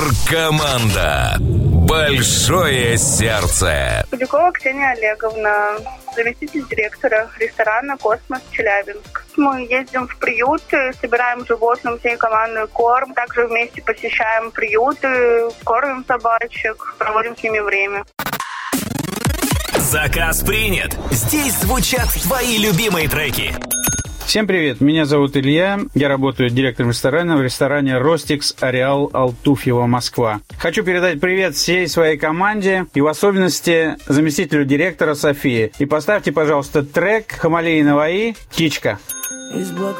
Команда. Большое сердце. Куликова Ксения Олеговна, заместитель директора ресторана «Космос» Челябинск. Мы ездим в приюты, собираем животным всей командой корм. Также вместе посещаем приюты, кормим собачек, проводим с ними время. Заказ принят. Здесь звучат твои любимые треки. Всем привет, меня зовут Илья, я работаю директором ресторана в ресторане «Ростикс Ареал Алтуфьево, Москва». Хочу передать привет всей своей команде и в особенности заместителю директора Софии. И поставьте, пожалуйста, трек Хамали и Наваи «Птичка». Из блока